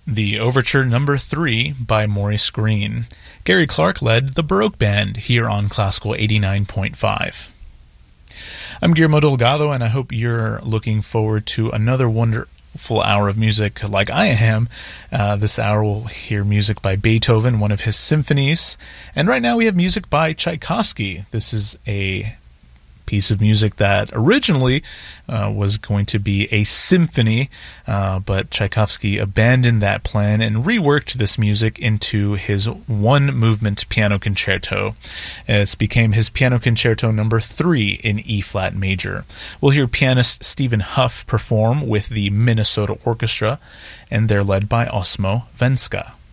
The Overture Number 3 by Maurice Greene. Gary Clark led the Baroque Band here on Classical 89.5. I'm Guillermo Delgado, and I hope you're looking forward to another wonderful hour of music like I am. This hour we'll hear music by Beethoven, one of his symphonies, and right now we have music by Tchaikovsky. This is a piece of music that originally was going to be a symphony, but Tchaikovsky abandoned that plan and reworked this music into his one-movement piano concerto. It became his Piano Concerto Number 3 in E-flat major. We'll hear pianist Stephen Huff perform with the Minnesota Orchestra, and they're led by Osmo Venska.